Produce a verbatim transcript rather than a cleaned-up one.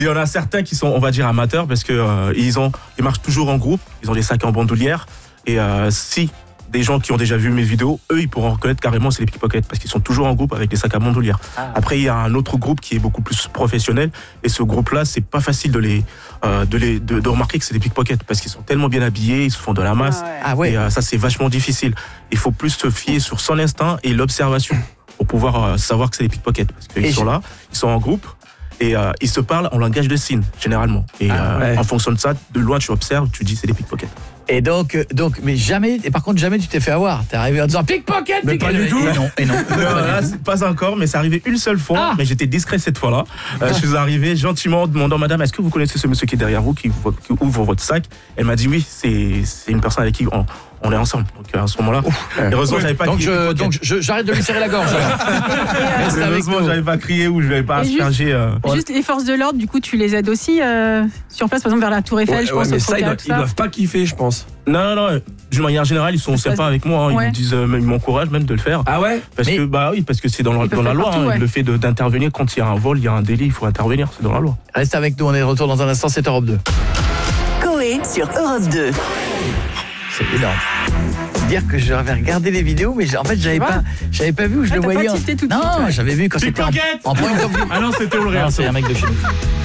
Il y en a certains qui sont, on va dire, amateurs parce que euh, ils ont, ils marchent toujours en groupe. Ils ont des sacs en bandoulière. Et euh, si des gens qui ont déjà vu mes vidéos, eux, ils pourront reconnaître carrément c'est les pickpockets parce qu'ils sont toujours en groupe avec des sacs à bandoulière. Ah. Après, il y a un autre groupe qui est beaucoup plus professionnel et ce groupe-là, c'est pas facile de les, euh, de les, de, de remarquer que c'est des pickpockets parce qu'ils sont tellement bien habillés, ils se font de la masse. Ah ouais. Et euh, ça, c'est vachement difficile. Il faut plus se fier sur son instinct et l'observation pour pouvoir euh, savoir que c'est des pickpockets parce qu'ils sont là, ils sont en groupe. Et euh, ils se parlent en langage de signes, généralement. Et ah, euh, ouais. en fonction de ça, de loin, tu observes, tu dis c'est des pickpockets. Et donc, donc, mais jamais, et par contre, jamais tu t'es fait avoir. T'es arrivé en disant pickpocket, mais pickpocket. Pas du tout. Et non, et non. non là, pas encore, mais c'est arrivé une seule fois. Ah. Mais j'étais discret cette fois-là. Euh, je suis arrivé gentiment en demandant madame, est-ce que vous connaissez ce monsieur qui est derrière vous, qui, qui ouvre votre sac? Elle m'a dit oui, c'est, c'est une personne avec qui on, on est ensemble. Donc à ce moment-là, heureusement, ouais. j'avais pas donc crié. Je, donc je, j'arrête de lui serrer la gorge. Heureusement, j'avais pas crié ou je n'avais pas aspergé. Euh... Juste les forces de l'ordre, du coup, tu les aides aussi euh, sur place, par exemple vers la Tour Eiffel, ouais, je pense. Ouais, mais ça, ils, doivent, ça. ils doivent pas kiffer, je pense. Non, non, non. D'une manière générale, ils sont sympas avec moi. Hein. Ouais. Ils me disent, euh, ils m'encouragent même de le faire. Ah ouais. Parce mais que bah oui, parce que c'est dans, le, dans la loi. Partout, hein, ouais. Le fait de, d'intervenir quand il y a un vol, il y a un délit, il faut intervenir. C'est dans la loi. Reste avec nous, on est de retour dans un instant. C'est Europe deux. Coé sur Europe deux. C'est énorme. Dire que j'avais regardé les vidéos, mais en fait, j'avais pas, j'avais pas vu où je ah, le voyais. Pas en... tout non, suite, ouais. j'avais vu quand c'était en, en point de vue. Ah non, c'était au Non, c'est un mec de chez nous.